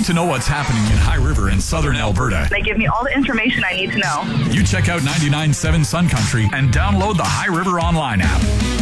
need to know what's happening in High River in southern Alberta, They give me all the information I need to know. you check out 99.7 Sun Country and download the High River Online app.